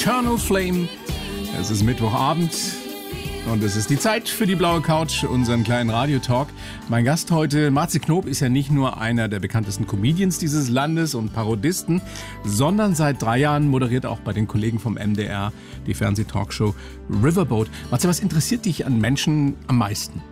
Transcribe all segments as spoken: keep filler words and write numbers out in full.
Eternal Flame. Es ist Mittwochabend und es ist die Zeit für die blaue Couch, unseren kleinen Radiotalk. Mein Gast heute, Matze Knob, ist ja nicht nur einer der bekanntesten Comedians dieses Landes und Parodisten, sondern seit drei Jahren moderiert auch bei den Kollegen vom M D R die Fernsehtalkshow Riverboat. Matze, was interessiert dich an Menschen am meisten?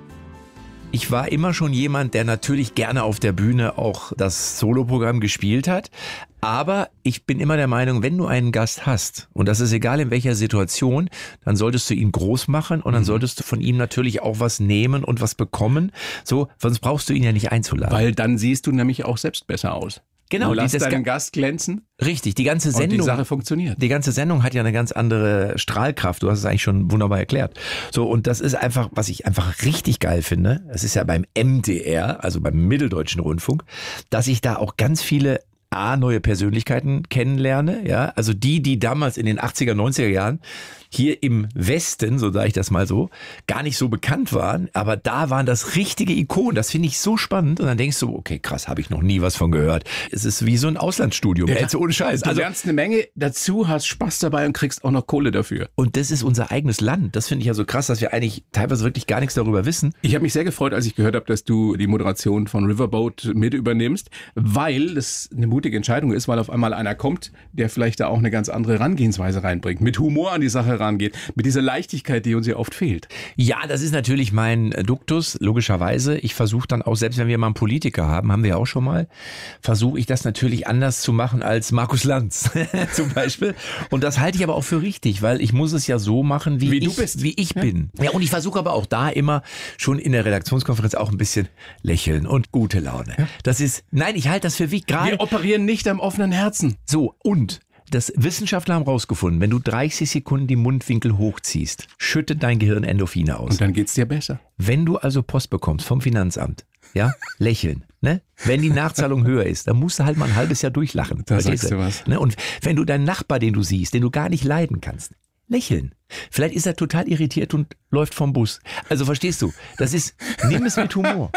Ich war immer schon jemand, der natürlich gerne auf der Bühne auch das Soloprogramm gespielt hat. Aber ich bin immer der Meinung, wenn du einen Gast hast, und das ist egal in welcher Situation, dann solltest du ihn groß machen und dann solltest du von ihm natürlich auch was nehmen und was bekommen. So, sonst brauchst du ihn ja nicht einzuladen. Weil dann siehst du nämlich auch selbst besser aus. Genau, du lässt dieses deinen Ga- Gast glänzen. Richtig, die ganze Sendung. Und die Sache funktioniert. Die ganze Sendung hat ja eine ganz andere Strahlkraft. Du hast es eigentlich schon wunderbar erklärt. So, und das ist einfach, was ich einfach richtig geil finde. Es ist ja beim M D R, also beim Mitteldeutschen Rundfunk, dass ich da auch ganz viele A, neue Persönlichkeiten kennenlerne, ja, also die, die damals in den achtziger, neunziger Jahren hier im Westen, so sage ich das mal so, gar nicht so bekannt waren, aber da waren das richtige Ikonen, das finde ich so spannend und dann denkst du, okay, krass, habe ich noch nie was von gehört. Es ist wie so ein Auslandsstudium, Ja, jetzt ohne Scheiß. Du Also, lernst eine Menge dazu, hast Spaß dabei und kriegst auch noch Kohle dafür. und das ist unser eigenes Land, das finde ich ja so krass, dass wir eigentlich teilweise wirklich gar nichts darüber wissen. Ich habe mich sehr gefreut, als ich gehört habe, dass du die Moderation von Riverboat mit übernimmst, weil das eine mutige Entscheidung ist, weil auf einmal einer kommt, der vielleicht da auch eine ganz andere Herangehensweise reinbringt, mit Humor an die Sache rangeht, mit dieser Leichtigkeit, die uns ja oft fehlt. Ja, das ist natürlich mein Duktus, logischerweise. Ich versuche dann auch, selbst wenn wir mal einen Politiker haben, haben wir ja auch schon mal, versuche ich das natürlich anders zu machen als Markus Lanz zum Beispiel. Und das halte ich aber auch für richtig, weil ich muss es ja so machen, wie, Wie ich, du bist. wie ich Ja. bin. Ja, und ich versuche aber auch da immer schon in der Redaktionskonferenz auch ein bisschen lächeln und gute Laune. Ja. Das ist, nein, ich halte das für wichtig. Gerade Wir operieren nicht am offenen Herzen. so, und das Wissenschaftler haben rausgefunden, wenn du dreißig Sekunden die Mundwinkel hochziehst, schüttet dein Gehirn Endorphine aus. Und dann geht's dir besser. Wenn du also Post bekommst vom Finanzamt, ja, lächeln, ne? Wenn die Nachzahlung höher ist, dann musst du halt mal ein halbes Jahr durchlachen. Da Verstehst sagst du was. Ne? Und wenn du deinen Nachbar, den du siehst, den du gar nicht leiden kannst, lächeln. Vielleicht ist er total irritiert und läuft vom Bus. Also verstehst du, das ist, nimm es mit Humor.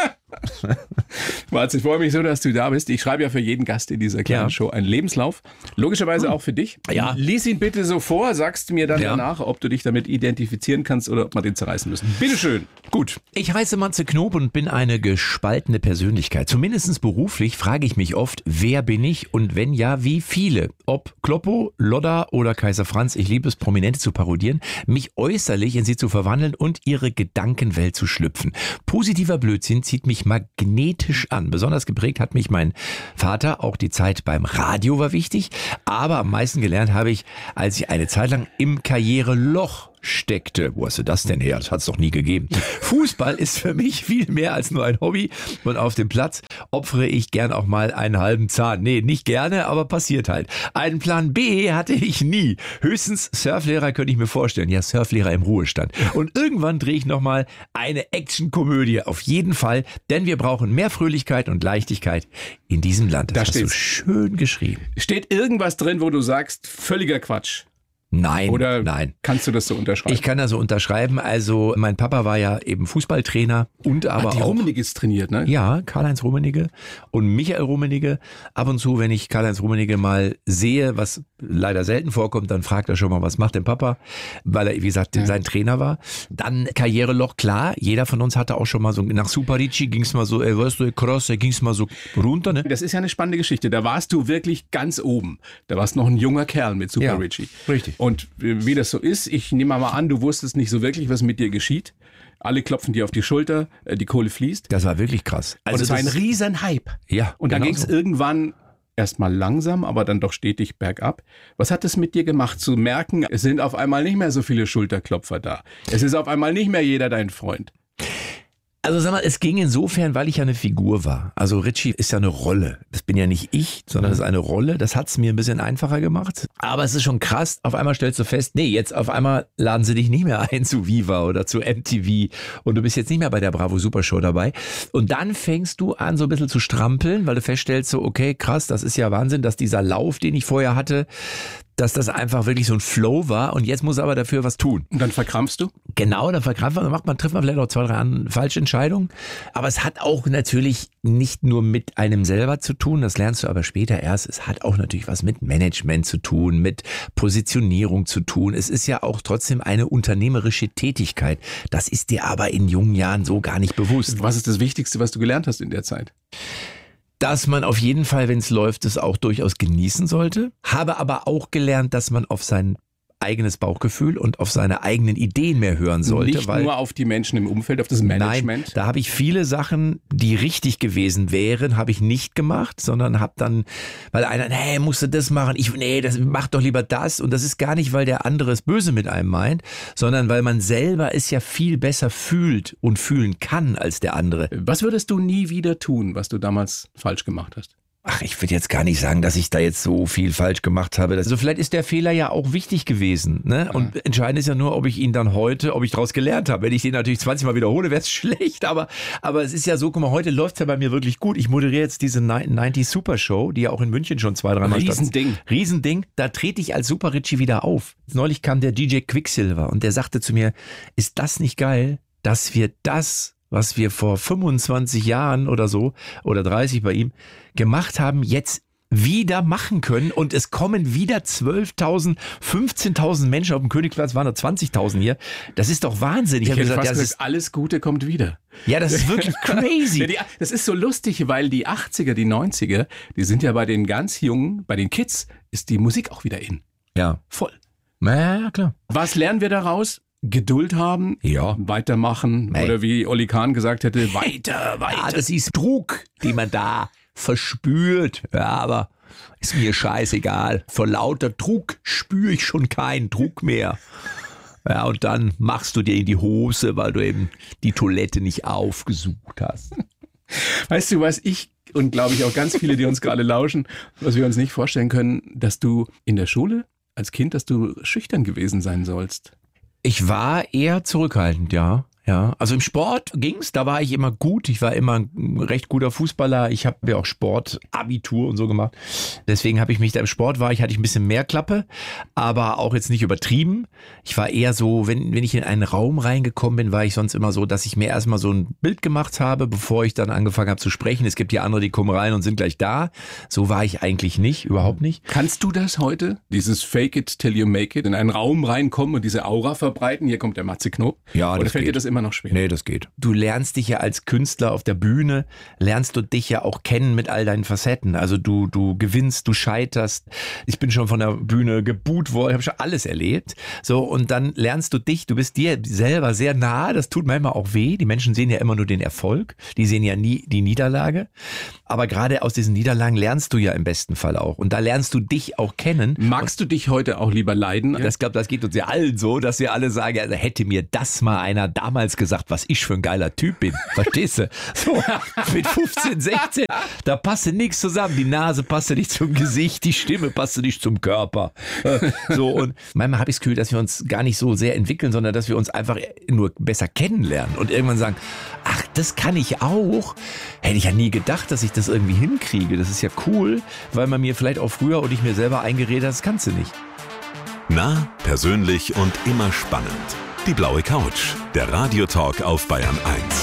Marz, ich freue mich so, dass du da bist. Ich schreibe ja für jeden Gast in dieser kleinen Ja. Show einen Lebenslauf. Logischerweise auch für dich. Ja. Lies ihn bitte so vor, sagst mir dann Ja. danach, ob du dich damit identifizieren kannst oder ob wir den zerreißen müssen. Bitteschön. Gut. Ich heiße Matze Knob und bin eine gespaltene Persönlichkeit. Zumindest beruflich frage ich mich oft, wer bin ich und wenn ja, wie viele? Ob Kloppo, Lodder oder Kaiser Franz, ich liebe es, Prominente zu parodieren, mich äußerlich in sie zu verwandeln und ihre Gedankenwelt zu schlüpfen. Positiver Blödsinn zieht mich magnetisch an. Besonders geprägt hat mich mein Vater, auch die Zeit beim Radio war wichtig, aber am meisten gelernt habe ich, als ich eine Zeit lang im Karriereloch steckte. Wo hast du das denn her? Das hat es doch nie gegeben. Fußball ist für mich viel mehr als nur ein Hobby und auf dem Platz opfere ich gern auch mal einen halben Zahn. Nee, nicht gerne, aber passiert halt. Einen Plan B hatte ich nie. Höchstens Surflehrer könnte ich mir vorstellen. Ja, Surflehrer im Ruhestand. Und irgendwann drehe ich nochmal eine Actionkomödie. Auf jeden Fall, denn wir brauchen mehr Fröhlichkeit und Leichtigkeit in diesem Land. Das Da hast du steht's. schön geschrieben. Steht irgendwas drin, wo du sagst, völliger Quatsch? Nein, Oder nein. kannst du das so unterschreiben? Ich kann da so unterschreiben. Also mein Papa war ja eben Fußballtrainer und aber die auch... Rummeniges trainiert, ne? Ja, Karl-Heinz Rummenigge und Michael Rummenigge. Ab und zu, wenn ich Karl-Heinz Rummenigge mal sehe, was leider selten vorkommt, dann fragt er schon mal, was macht denn Papa? Weil er, wie gesagt, Ja. sein Trainer war. Dann Karriereloch, klar. Jeder von uns hatte auch schon mal so, nach Super Ricci ging's mal so, ey, weißt du, cross, da ging's mal so runter, ne? Das ist ja eine spannende Geschichte. Da warst du wirklich ganz oben. Da warst noch ein junger Kerl mit Super Ja, Richie. richtig. Und äh, wie das so ist, ich nehme mal an, du wusstest nicht so wirklich, was mit dir geschieht. Alle klopfen dir auf die Schulter, äh, die Kohle fließt. Das war wirklich krass. Und es war ein das- riesen Hype. Ja, Und dann genau ging es so. irgendwann erstmal langsam, aber dann doch stetig bergab. Was hat es mit dir gemacht, zu merken, es sind auf einmal nicht mehr so viele Schulterklopfer da. Es ist auf einmal nicht mehr jeder dein Freund. Also sag mal, es ging insofern, weil ich ja eine Figur war. Also Richie ist ja eine Rolle. Das bin ja nicht ich, sondern das ist eine Rolle. Das hat's mir ein bisschen einfacher gemacht. Aber es ist schon krass. Auf einmal stellst du fest, nee, jetzt auf einmal laden sie dich nicht mehr ein zu Viva oder zu M T V und du bist jetzt nicht mehr bei der Bravo Super Show dabei. Und dann fängst du an, so ein bisschen zu strampeln, weil du feststellst so, okay, krass, das ist ja Wahnsinn, dass dieser Lauf, den ich vorher hatte, dass das einfach wirklich so ein Flow war und jetzt muss er aber dafür was tun. Und dann verkrampfst du? Genau, dann verkrampft man, dann macht man, trifft man vielleicht auch zwei, drei an, falsche Entscheidungen. Aber es hat auch natürlich nicht nur mit einem selber zu tun, das lernst du aber später erst. Es hat auch natürlich was mit Management zu tun, mit Positionierung zu tun. Es ist ja auch trotzdem eine unternehmerische Tätigkeit. Das ist dir aber in jungen Jahren so gar nicht bewusst. Was ist das Wichtigste, was du gelernt hast in der Zeit? Dass man auf jeden Fall, wenn es läuft, es auch durchaus genießen sollte. Habe aber auch gelernt, dass man auf sein eigenes Bauchgefühl und auf seine eigenen Ideen mehr hören sollte. Nicht weil, nur auf die Menschen im Umfeld, auf das Management. Nein, da habe ich viele Sachen, die richtig gewesen wären, habe ich nicht gemacht, sondern habe dann, weil einer, nee, musst du das machen, ich, nee, das, mach doch lieber das. Und das ist gar nicht, weil der andere es böse mit einem meint, sondern weil man selber es ja viel besser fühlt und fühlen kann als der andere. Was würdest du nie wieder tun, was du damals falsch gemacht hast? Ach, ich würde jetzt gar nicht sagen, dass ich da jetzt so viel falsch gemacht habe. Also vielleicht ist der Fehler ja auch wichtig gewesen, ne? Und ja. Entscheidend ist ja nur, ob ich ihn dann heute, ob ich daraus gelernt habe. Wenn ich den natürlich zwanzig Mal wiederhole, wäre es schlecht. Aber, aber es ist ja so, guck mal, heute läuft es ja bei mir wirklich gut. Ich moderiere jetzt diese neunzig Super Show, die ja auch in München schon zwei, dreimal statt. Riesending. Riesending. Da trete ich als Super Richie wieder auf. Neulich kam der D J Quicksilver und der sagte zu mir, ist das nicht geil, dass wir das, was wir vor fünfundzwanzig Jahren oder so, oder dreißig bei ihm, gemacht haben, jetzt wieder machen können und es kommen wieder zwölftausend, fünfzehntausend Menschen auf dem Königsplatz, waren da zwanzigtausend hier. Das ist doch Wahnsinn. Ich, ich habe gesagt, fast das gesagt, ist alles Gute kommt wieder. Ja, das ist wirklich crazy. Das ist so lustig, weil die achtziger, die neunziger, die sind ja bei den ganz Jungen, bei den Kids, ist die Musik auch wieder in. Ja. Voll. Ja, klar. Was lernen wir daraus? Geduld haben, ja. Weitermachen hey. Oder wie Olli Kahn gesagt hätte, weiter, weiter. Ja, das ist Druck, den man da verspürt. Ja, aber ist mir scheißegal. Vor lauter Druck spüre ich schon keinen Druck mehr. Ja, und dann machst du dir in die Hose, weil du eben die Toilette nicht aufgesucht hast. Weißt du, was ich und glaube ich auch ganz viele, die uns gerade lauschen, was wir uns nicht vorstellen können, dass du in der Schule als Kind, dass du schüchtern gewesen sein sollst. Ich war eher zurückhaltend, ja. Ja, also im Sport ging's, da war ich immer gut. Ich war immer ein recht guter Fußballer. Ich habe ja auch Sportabitur und so gemacht. Deswegen habe ich mich da im Sport war ich hatte ich ein bisschen mehr Klappe, aber auch jetzt nicht übertrieben. Ich war eher so, wenn wenn ich in einen Raum reingekommen bin, war ich sonst immer so, dass ich mir erstmal so ein Bild gemacht habe, bevor ich dann angefangen habe zu sprechen. Es gibt ja andere, die kommen rein und sind gleich da. So war ich eigentlich nicht, überhaupt nicht. Kannst du das heute? Dieses Fake it till you make it, in einen Raum reinkommen und diese Aura verbreiten? Hier kommt der Matze Knob. Ja, Oder das fällt geht. dir das immer noch schwer? Nee, das geht. Du lernst dich ja als Künstler auf der Bühne, lernst du dich ja auch kennen mit all deinen Facetten. Also du du gewinnst, du scheiterst. Ich bin schon von der Bühne geboot worden, ich habe schon alles erlebt. So, und dann lernst du dich, du bist dir selber sehr nah, das tut manchmal auch weh. Die Menschen sehen ja immer nur den Erfolg, die sehen ja nie die Niederlage. Aber gerade aus diesen Niederlagen lernst du ja im besten Fall auch. Und da lernst du dich auch kennen. Magst du dich heute auch lieber leiden? Ich glaube, das geht uns ja allen so, dass wir alle sagen, also hätte mir das mal einer damals gesagt, was ich für ein geiler Typ bin. Verstehst du? So, mit fünfzehn, sechzehn, da passte nichts zusammen. Die Nase passte nicht zum Gesicht, die Stimme passte nicht zum Körper. So, und manchmal habe ich das Gefühl, dass wir uns gar nicht so sehr entwickeln, sondern dass wir uns einfach nur besser kennenlernen und irgendwann sagen, ach, das kann ich auch. Hätte ich ja nie gedacht, dass ich das irgendwie hinkriege. Das ist ja cool, weil man mir vielleicht auch früher und ich mir selber eingeredet hat, das kannst du nicht. Nah, persönlich und immer spannend. Die blaue Couch, der Radiotalk auf Bayern eins.